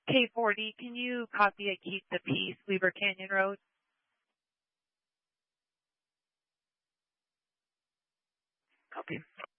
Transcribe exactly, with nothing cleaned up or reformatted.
K forty, can you copy at Keep the Peace, Weber Canyon Road? Copy.